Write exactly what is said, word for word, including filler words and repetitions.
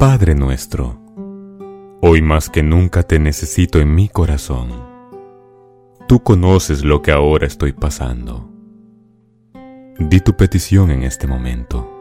Padre nuestro, hoy más que nunca te necesito en mi corazón. Tú conoces lo que ahora estoy pasando. Di tu petición en este momento.